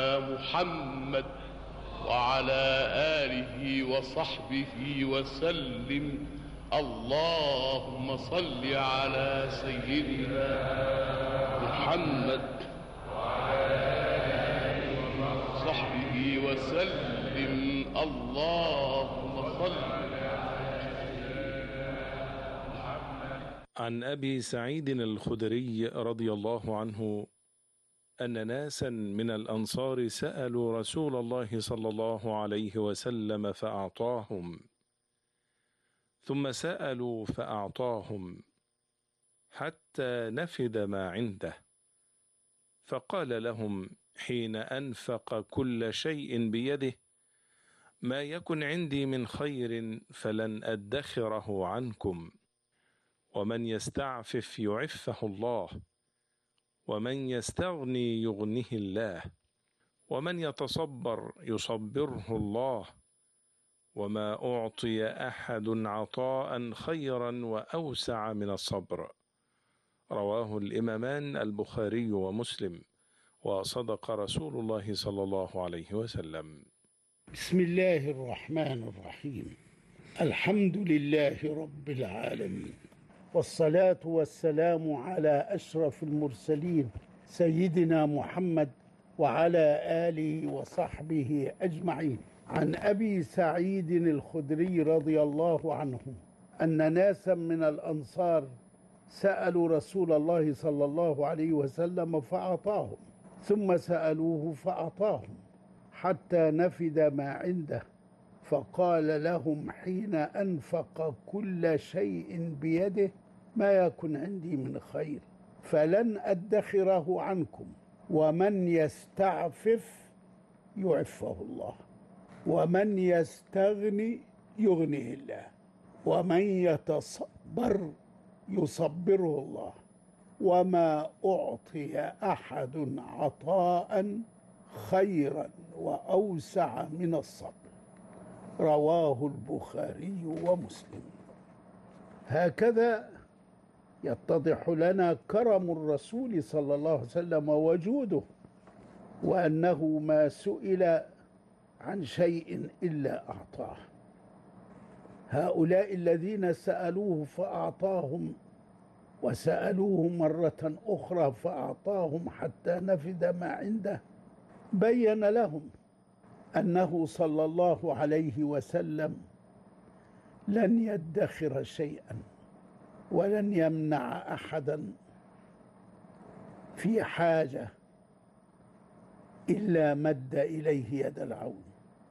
محمد وعلى آله وصحبه وسلم. اللهم صل على سيدنا محمد وعلى آله وصحبه وسلم. اللهم صل على سيدنا محمد. عن أبي سعيد الخدري رضي الله عنه أن ناسا من الأنصار سألوا رسول الله صلى الله عليه وسلم فأعطاهم، ثم سألوا فأعطاهم حتى نفد ما عنده، فقال لهم حين أنفق كل شيء بيده: ما يكن عندي من خير فلن أدخره عنكم، ومن يستعفف يعفه الله، ومن يستغني يغنه الله، ومن يتصبر يصبره الله، وما أعطي أحد عطاء خيرا وأوسع من الصبر. رواه الإمامان البخاري ومسلم، وصدق رسول الله صلى الله عليه وسلم. بسم الله الرحمن الرحيم. الحمد لله رب العالمين، والصلاة والسلام على أشرف المرسلين سيدنا محمد وعلى آله وصحبه أجمعين. عن أبي سعيد الخدري رضي الله عنه أن ناسا من الأنصار سألوا رسول الله صلى الله عليه وسلم فأعطاهم، ثم سألوه فأعطاهم حتى نفد ما عنده، فقال لهم حين أنفق كل شيء بيده: ما يكن عندي من خير فلن أدخره عنكم، ومن يستعفف يعفه الله، ومن يستغني يغنيه الله، ومن يتصبر يصبره الله، وما أعطي أحد عطاء خيرا وأوسع من الصبر. رواه البخاري ومسلم. هكذا يتضح لنا كرم الرسول صلى الله عليه وسلم وجوده، وأنه ما سئل عن شيء إلا أعطاه. هؤلاء الذين سألوه فأعطاهم، وسألوه مرة أخرى فأعطاهم حتى نفد ما عنده، بين لهم أنه صلى الله عليه وسلم لن يدخر شيئا ولن يمنع أحدا في حاجة إلا مد إليه يد العون.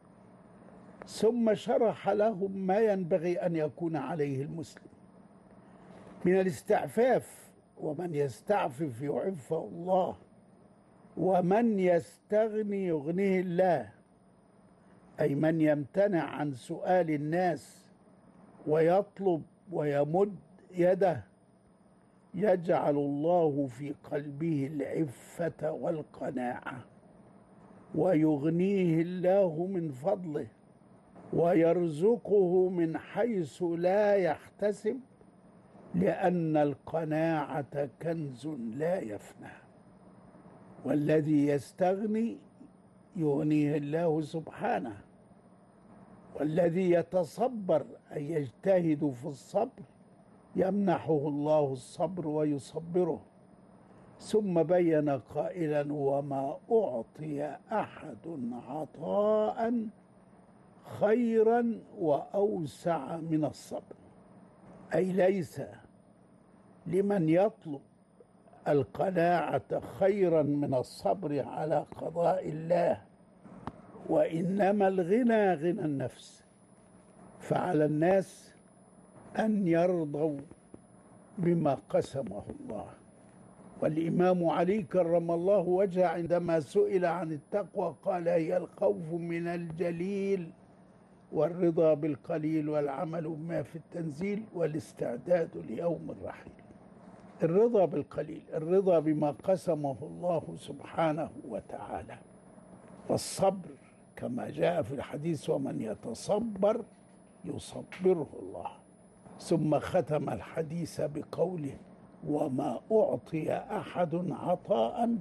ثم شرح لهم ما ينبغي أن يكون عليه المسلم من الاستعفاف: ومن يستعفف يعفه الله، ومن يستغني يغنيه الله، أي من يمتنع عن سؤال الناس ويطلب ويمد يده يجعل الله في قلبه العفة والقناعة، ويغنيه الله من فضله، ويرزقه من حيث لا يحتسب، لأن القناعة كنز لا يفنى. والذي يستغني يغنيه الله سبحانه، والذي يتصبر أي يجتهد في الصبر يمنحه الله الصبر ويصبره. ثم بين قائلا: وما أعطي أحد عطاء خيرا وأوسع من الصبر، أي ليس لمن يطلب القناعة خيرا من الصبر على قضاء الله، وإنما الغنى غنى النفس. فعلى الناس أن يرضوا بما قسمه الله. والإمام علي كرم الله وجهه عندما سئل عن التقوى قال: هي الخوف من الجليل، والرضا بالقليل، والعمل بما في التنزيل، والاستعداد ليوم الرحيل. الرضا بالقليل، الرضا بما قسمه الله سبحانه وتعالى، والصبر كما جاء في الحديث: ومن يتصبر يصبره الله. ثم ختم الحديث بقوله: وما أعطي أحد عطاء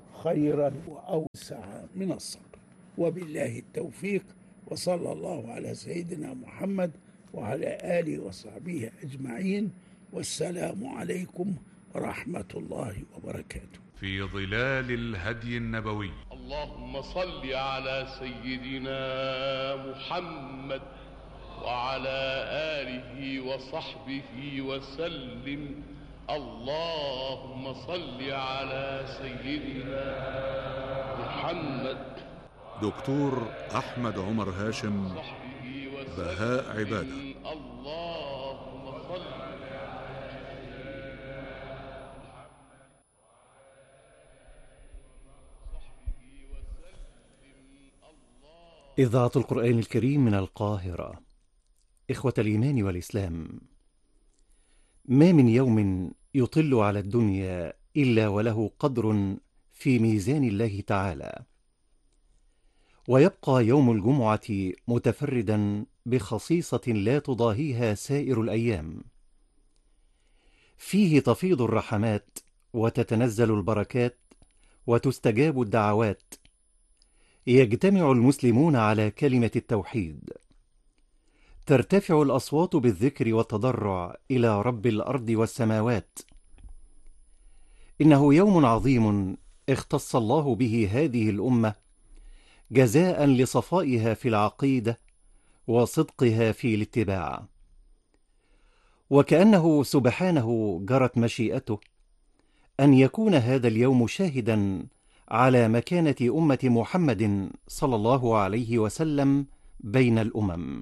خيرا وأوسع من الصبر. وبالله التوفيق، وصلى الله على سيدنا محمد وعلى آله وصحبه أجمعين، والسلام عليكم ورحمة الله وبركاته. في ظلال الهدي النبوي. اللهم صل على سيدنا محمد وعلى آله وصحبه وسلم. اللهم صل على سيدنا محمد. دكتور أحمد عمر هاشم، بهاء عبادة. اللهم صل. إذاعة القرآن الكريم من القاهرة. إخوة الإيمان والإسلام، ما من يوم يطل على الدنيا إلا وله قدر في ميزان الله تعالى، ويبقى يوم الجمعة متفردا بخصيصة لا تضاهيها سائر الأيام. فيه تفيض الرحمات وتتنزل البركات وتستجاب الدعوات، يجتمع المسلمون على كلمة التوحيد، ترتفع الأصوات بالذكر والتضرع إلى رب الأرض والسماوات. إنه يوم عظيم اختص الله به هذه الأمة جزاء لصفائها في العقيدة وصدقها في الاتباع، وكأنه سبحانه جرت مشيئته أن يكون هذا اليوم شاهدا على مكانة أمة محمد صلى الله عليه وسلم بين الأمم.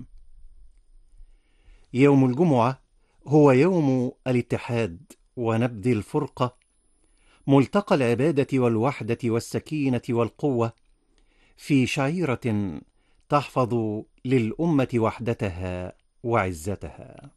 يوم الجمعة هو يوم الاتحاد ونبذ الفرقة، ملتقى العبادة والوحدة والسكينة والقوة، في شعيرة تحفظ للأمة وحدتها وعزتها.